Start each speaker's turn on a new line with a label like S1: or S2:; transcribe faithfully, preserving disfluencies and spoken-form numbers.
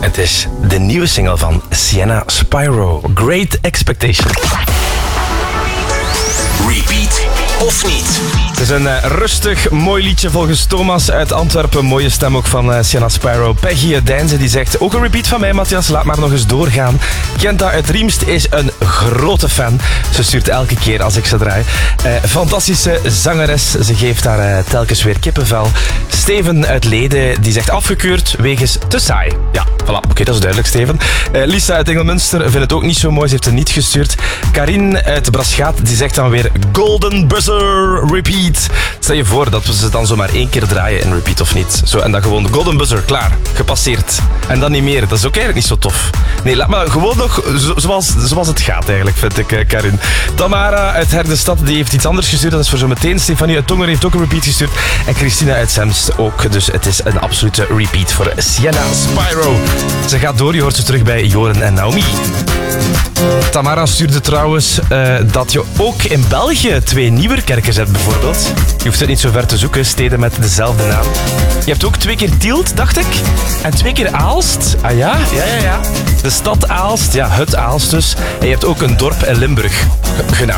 S1: Het is de nieuwe single van Sienna Spyro, Great Expectation.
S2: Repeat of niet?
S1: Het is een uh, rustig, mooi liedje volgens Thomas uit Antwerpen. Mooie stem ook van uh, Sienna Spyro. Peggy Deinze die zegt, ook een repeat van mij, Matthias, laat maar nog eens doorgaan. Kenta uit Riemst is een grote fan. Ze stuurt elke keer als ik ze draai. Uh, fantastische zangeres, ze geeft daar uh, telkens weer kippenvel. Steven uit Leden die zegt afgekeurd wegens te saai. Ja, voilà, oké, okay, dat is duidelijk, Steven. Uh, Lisa uit Engelmunster vindt het ook niet zo mooi, ze heeft het niet gestuurd. Karin uit Braschaat die zegt dan weer Golden Buzzer Repeat. Stel je voor dat we ze dan zomaar één keer draaien in repeat of niet. Zo, en dan gewoon Golden Buzzer, klaar, gepasseerd. En dan niet meer, dat is ook eigenlijk niet zo tof. Nee, laat maar gewoon nog zo, zoals, zoals het gaat eigenlijk, vind ik, uh, Karin. Tamara uit Herdestad, die heeft iets anders gestuurd. Dat is voor zo meteen. Stefanie uit Tongeren heeft ook een repeat gestuurd. En Christina uit Semst ook. Dus het is een absolute repeat voor Sienna Spyro. Ze gaat door, je hoort ze terug bij Joren en Naomi. Tamara stuurde trouwens uh, dat je ook in België twee Nieuwerkerkers hebt bijvoorbeeld. Je hoeft het niet zo ver te zoeken, steden met dezelfde naam. Je hebt ook twee keer Tielt, dacht ik. En twee keer Aalst. Ah ja? Ja, ja, ja. De stad Aalst, ja, het Aalst dus. En je hebt ook een dorp in Limburg, genaamd